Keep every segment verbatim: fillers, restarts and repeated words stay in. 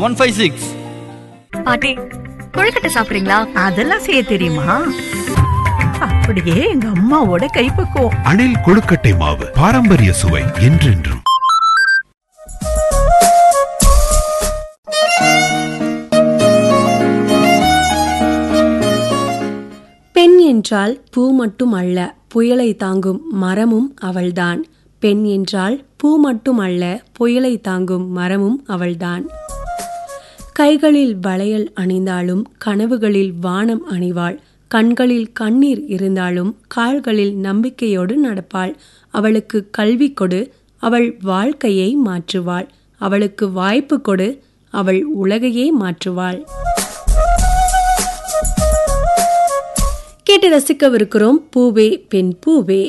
One five six. பாட்டி, கொழுக்கட்டை சாப்பிடுறீங்களா? அதெல்லாம் செய்ய தெரியுமா? அப்படியே எங்க அம்மாவோட கைப்பக்குவம். அணில் கொழுக்கட்டை மாவு, பாரம்பரிய சுவை என்றென்றும். பெண் என்றால் பூ மட்டும் அல்ல, புயலை தாங்கும் மரமும் அவள்தான். பெண் என்றால் பூ மட்டும் அல்ல, புயலை தாங்கும் மரமும் அவள்தான். கைகளில் வளையல் அணிந்தாலும் கனவுகளில் வானம் அணிவாள். கண்களில் கண்ணீர் இருந்தாலும் கால்களில் நம்பிக்கையோடு நடப்பாள். அவளுக்கு கல்வி கொடு, அவள் வாழ்க்கையை மாற்றுவாள். அவளுக்கு வாய்ப்பு கொடு, அவள் உலகையே மாற்றுவாள். கேட்டு ரசிக்கவிருக்கிறோம் பூவே பெண் பூவே.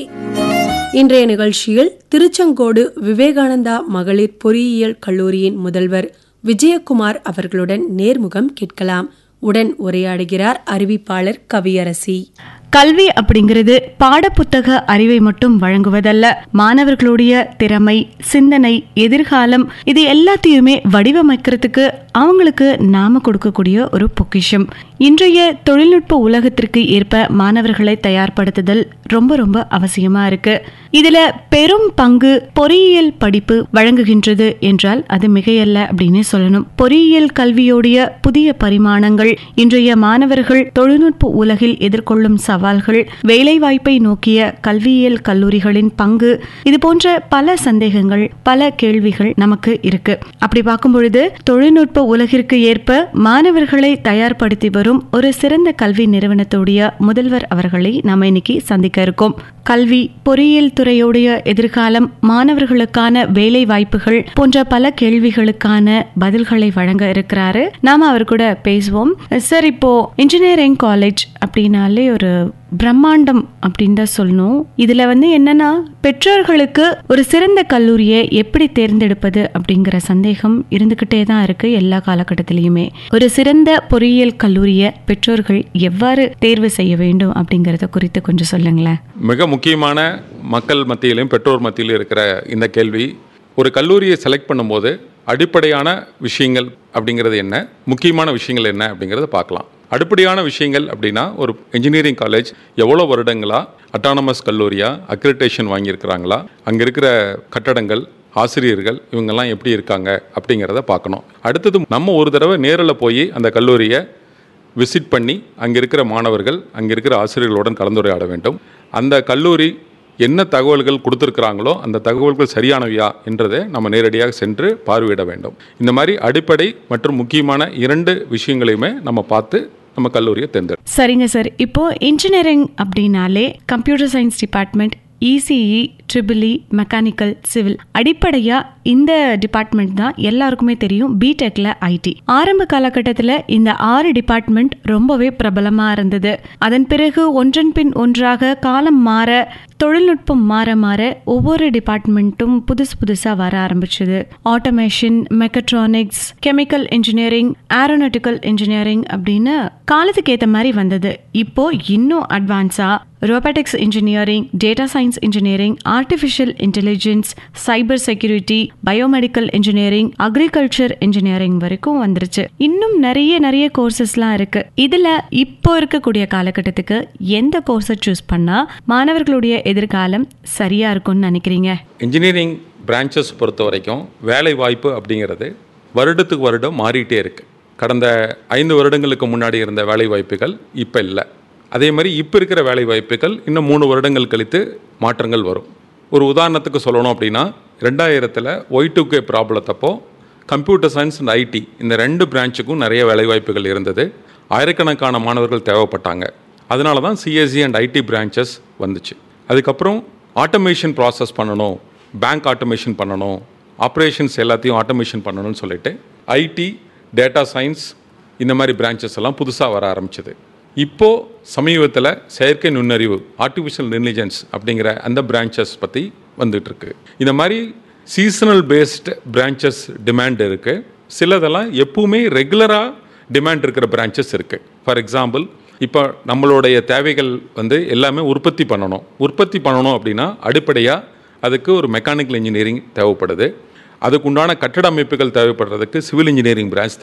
இன்றைய நிகழ்ச்சியில் திருச்செங்கோடு விவேகானந்தா மகளிர் பொறியியல் கல்லூரியின் முதல்வர் விஜயகுமார் அவர்களுடன் நேர்முகம் கேட்கலாம். உடன் உரையாடுகிறார் அறிவிப்பாளர் கவியரசி. கல்வி அப்படிங்கிறது பாடப்புத்தக அறிவை மட்டும் வழங்குவதல்ல, மாணவர்களுடைய திறமை, சிந்தனை, எதிர்காலம் இது எல்லாத்தையுமே வடிவமைக்கிறதுக்கு அவங்களுக்கு நாம கொடுக்கக்கூடிய ஒரு பொக்கிஷம். இன்றைய தொழில்நுட்ப உலகத்திற்கு ஏற்ப மாணவர்களை தயார்படுத்துதல் ரொம்ப ரொம்ப அவசியமா இருக்கு. இதுல பெரும் பங்கு பொறியியல் படிப்பு வழங்குகின்றது என்றால் அது மிகையல்ல அப்படின்னு சொல்லணும். பொறியியல் கல்வியோடைய புதிய பரிமாணங்கள், இன்றைய மாணவர்கள் தொழில்நுட்ப உலகில் எதிர்கொள்ளும் சவால்கள், வேலைவாய்ப்பை நோக்கிய கல்வியியல் கல்லூரிகளின் பங்கு, இது போன்ற பல சந்தேகங்கள், பல கேள்விகள் நமக்கு இருக்கு. அப்படி பார்க்கும் பொழுது தொழில்நுட்ப உலகிற்கு ஏற்ப மாணவர்களை தயார்படுத்தி வரும் ஒரு சிறந்த கல்வி நிறுவனத்துடைய முதல்வர் அவர்களை நாம இன்னைக்கு சந்திக்க இருக்கோம். கல்வி, பொறியியல் துறையுடைய எதிர்காலம், மாணவர்களுக்கான வேலை வாய்ப்புகள் போன்ற பல கேள்விகளுக்கான பதில்களை வழங்க இருக்கிறாரு. நாம அவர் கூட பேசுவோம். சார், இப்போ இன்ஜினியரிங் காலேஜ் அப்படின்னாலே ஒரு பிரம்மாண்டம் அப்படின்னு தான் சொல்லணும். இதுல வந்து என்னன்னா, பெற்றோர்களுக்கு ஒரு சிறந்த கல்லூரியை எப்படி தேர்ந்தெடுப்பது அப்படிங்கிற சந்தேகம் இருந்துகிட்டே தான் இருக்கு எல்லா காலகட்டத்திலயுமே. ஒரு சிறந்த பொறியியல் கல்லூரியை பெற்றோர்கள் எவ்வாறு தேர்வு செய்ய வேண்டும் அப்படிங்கறத குறித்து கொஞ்சம் சொல்லுங்களேன். மிக முக்கியமான மக்கள் மத்தியிலும் பெற்றோர் மத்தியிலும் இருக்கிற இந்த கேள்வி, ஒரு கல்லூரியை செலக்ட் பண்ணும்போது அடிப்படையான விஷயங்கள் அப்படிங்கிறது என்ன, முக்கியமான விஷயங்கள் என்ன அப்படிங்கிறத பார்க்கலாம். அடிப்படையான விஷயங்கள் அப்படின்னா, ஒரு இன்ஜினியரிங் காலேஜ் எவ்வளோ வருடங்களா அட்டானமஸ் கல்லூரியா அக்ரிடேஷன் வாங்கியிருக்கிறாங்களா, அங்கே இருக்கிற கட்டடங்கள், ஆசிரியர்கள் இவங்கெல்லாம் எப்படி இருக்காங்க அப்படிங்கிறத பார்க்கணும். அடுத்தது நம்ம ஒரு தடவை நேரில் போய் அந்த கல்லூரியை விசிட் பண்ணி அங்கே இருக்கிற மாணவர்கள், அங்கே இருக்கிற ஆசிரியர்களுடன் கலந்துரையாட வேண்டும். அந்த கல்லூரி என்ன தகவல்கள் கொடுத்துருக்குறாங்களோ அந்த தகவல்கள் சரியானவையா என்றதை நம்ம நேரடியாக சென்று பார்வையிட வேண்டும். இந்த மாதிரி அடிப்படை மற்றும் முக்கியமான இரண்டு விஷயங்களையுமே நம்ம பார்த்து நம்ம கல்லூரியை தேர்ந்தெடுக்கும். சரிங்க சார், இப்போ இன்ஜினியரிங் அப்படின்னாலே computer science department, ECE, triple E, mechanical, civil, அடிப்படையா இந்த டிபார்ட்மெண்ட் தான் எல்லாருக்குமே தெரியும். பிடெக்ல ஐடி. ஆரம்ப காலகட்டத்தில் இந்த ஆறு டிபார்ட்மெண்ட் ரொம்பவே பிரபலமா இருந்தது. அதன் பிறகு ஒன்றன் பின் ஒன்றாக காலம் மாற, தொழில்நுட்பம் மாற மாற ஒவ்வொரு டிபார்ட்மெண்ட்டும் புதுசு புதுசா வர ஆரம்பிச்சது. Automation, mechatronics, chemical engineering, aeronautical engineering அப்படின்னு காலத்துக்கு ஏற்ற மாதிரி வந்தது. இப்போ இன்னும் அட்வான்ஸா robotics engineering, data science engineering, artificial intelligence, cyber security, biomedical engineering, agriculture engineering வரைக்கும் வந்துருச்சு. இன்னும் நிறைய நிறைய கோர்சஸ்லாம் இருக்கு. இதுல இப்போ இருக்கக்கூடிய காலகட்டத்துக்கு எந்த கோர்ஸை சூஸ் பண்ணா மாணவர்களுடைய எதிர்காலம் சரியா இருக்கும்னு நினைக்கிறீங்க? இன்ஜினியரிங் பிரான்ச்சஸ் பொறுத்த வரைக்கும் வேலை வாய்ப்பு அப்படிங்கிறது வருடத்துக்கு வருடம் மாறிட்டே இருக்கு. கடந்த ஐந்து வருடங்களுக்கு முன்னாடி இருந்த வேலை வாய்ப்புகள் இப்போ இல்லை. அதே மாதிரி இப்போ இருக்கிற வேலை வாய்ப்புகள் இன்னும் மூணு வருடங்கள் கழித்து மாற்றங்கள் வரும். ஒரு உதாரணத்துக்கு சொல்லணும் அப்படின்னா, ரெண்டாயிரத்தில் Y two K ப்ராப்ளத்தப்போ computer science and IT இந்த ரெண்டு பிரான்ச்சுக்கும் நிறைய வேலை வாய்ப்புகள் இருந்தது. ஆயிரக்கணக்கான மாணவர்கள் தேவைப்பட்டாங்க. அதனால தான் சிஎஸ்சி அண்ட் ஐடி பிரான்ச்சஸ் வந்துச்சு. அதுக்கப்புறம் ஆட்டோமேஷன் ப்ராசஸ் பண்ணணும், பேங்க் ஆட்டோமேஷன் பண்ணணும், ஆப்ரேஷன்ஸ் எல்லாத்தையும் ஆட்டோமேஷன் பண்ணணும்னு சொல்லிட்டு ஐடி, டேட்டா சயின்ஸ் இந்த மாதிரி பிரான்ச்சஸ் எல்லாம் புதுசாக வர ஆரம்பிச்சது. இப்போது சமீபத்தில் செயற்கை நுண்ணறிவு, ஆர்டிஃபிஷியல் இன்டெலிஜென்ஸ் அப்படிங்கிற அந்த பிரான்ச்சஸ் பற்றி வந்துட்டுருக்கு. இந்த மாதிரி சீசனல் பேஸ்டு பிரான்ச்சஸ் டிமாண்ட் இருக்குது. சிலதெல்லாம் எப்பவுமே ரெகுலராக டிமாண்ட் இருக்கிற பிரான்ச்சஸ் இருக்குது. ஃபார் எக்ஸாம்பிள், இப்போ நம்மளுடைய தேவைகள் வந்து எல்லாமே உற்பத்தி பண்ணணும். உற்பத்தி பண்ணணும் அப்படின்னா அடிப்படையாக அதுக்கு ஒரு மெக்கானிக்கல் இன்ஜினியரிங் தேவைப்படுது. அதுக்குண்டான கட்டட அமைப்புகள் தேவைப்படுறதுக்கு சிவில் இன்ஜினியரிங் பிரான்ச்